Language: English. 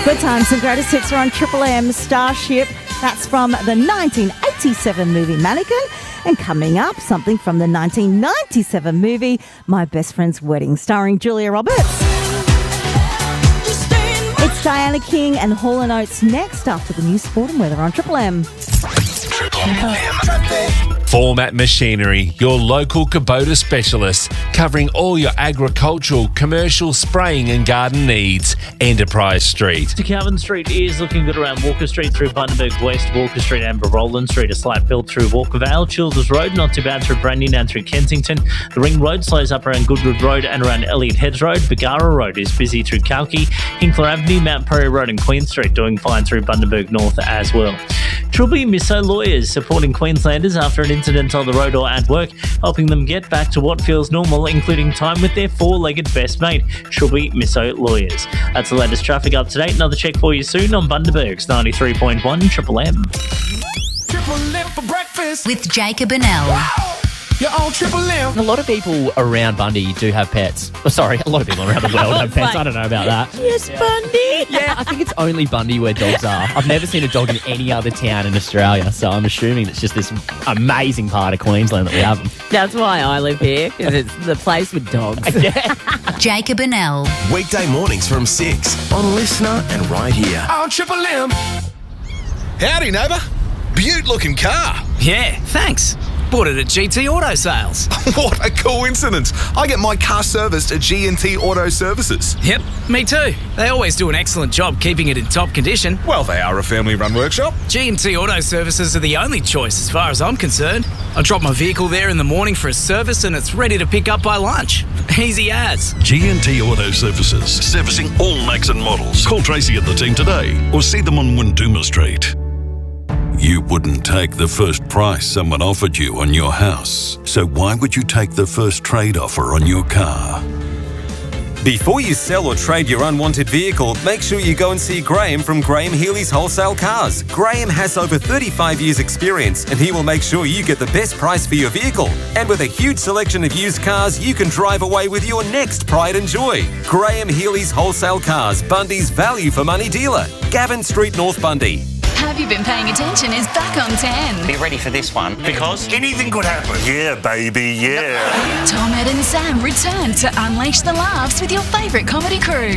Good times and greatest hits are on Triple M. Starship, that's from the 1987 movie Mannequin. And coming up, something from the 1997 movie My Best Friend's Wedding, starring Julia Roberts. It's Diana King and Hall & Oates next after the news, sport and weather on Triple M. Triple M. Format Machinery, your local Kubota specialist, covering all your agricultural, commercial, spraying and garden needs. Enterprise Street. Calvin Street is looking good around Walker Street through Bundaberg West, Walker Street and Roland Street. A slight build through Walker Vale. Childers Road, not too bad through Brandon and through Kensington. The Ring Road slows up around Goodwood Road and around Elliot Heads Road. Bagara Road is busy through Kalki. Hinkler Avenue, Mount Prairie Road and Queen Street doing fine through Bundaberg North as well. Trilby Misso Lawyers supporting Queenslanders after an incident on the road or at work, helping them get back to what feels normal, including time with their four-legged best mate. Trilby Misso Lawyers. That's the latest traffic up to date. Another check for you soon on Bundaberg's 93.1 Triple M. Triple M for breakfast With Jacob and Elle. Wow. You're on Triple M. A lot of people around Bundy do have pets. Oh, sorry, a lot of people around the world have pets. I don't know about that. Yes, Bundy. Yeah, I think it's only Bundy where dogs are. I've never seen a dog in any other town in Australia, so I'm assuming it's just this amazing part of Queensland that we have them. That's why I live here, because it's the place with dogs. Jacob and Elle. Weekday mornings from 6 on Listener and right here. On Triple M. Howdy, neighbour. Beaut-looking car. Yeah, thanks. Bought it at GT Auto Sales. What a coincidence. I get my car serviced at G&T Auto Services. Yep, me too. They always do an excellent job keeping it in top condition. Well, they are a family-run workshop. G&T Auto Services are the only choice as far as I'm concerned. I drop my vehicle there in the morning for a service and it's ready to pick up by lunch. Easy as. G&T Auto Services, servicing all makes and models. Call Tracy and the team today or see them on Winduma Street. You wouldn't take the first price someone offered you on your house. So why would you take the first trade offer on your car? Before you sell or trade your unwanted vehicle, make sure you go and see Graham from Graham Healy's Wholesale Cars. Graham has over 35 years experience and he will make sure you get the best price for your vehicle. And with a huge selection of used cars, you can drive away with your next pride and joy. Graham Healy's Wholesale Cars, Bundy's value for money dealer. Gavin Street, North Bundy. Have You Been Paying Attention is back on 10. Be ready for this one, because anything could happen. Yeah, baby, yeah. Tom, Ed and Sam return to unleash the laughs with your favourite comedy crew.